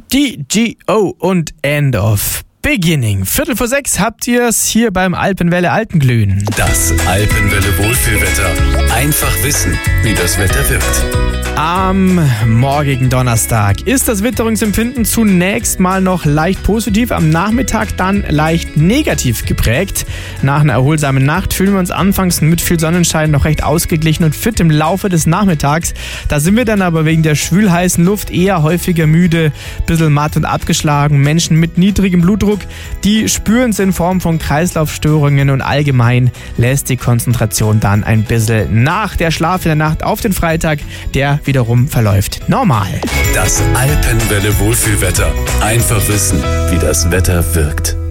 DGO und End of Beginning. 5:45 habt ihr es hier beim Alpenwelle Alpenglühen. Das Alpenwelle Wohlfühlwetter. Einfach wissen, wie das Wetter wird. Am morgigen Donnerstag ist das Witterungsempfinden zunächst mal noch leicht positiv, am Nachmittag dann leicht negativ geprägt. Nach einer erholsamen Nacht fühlen wir uns anfangs mit viel Sonnenschein noch recht ausgeglichen und fit im Laufe des Nachmittags. Da sind wir dann aber wegen der schwülheißen Luft eher häufiger müde, bisschen matt und abgeschlagen. Menschen mit niedrigem Blutdruck, die spüren es in Form von Kreislaufstörungen und allgemein lässt die Konzentration dann ein bisschen nach. Der Schlaf in der Nacht auf den Freitag, der wiederum verläuft normal. Das Alpenwelle Wohlfühlwetter. Einfach wissen, wie das Wetter wirkt.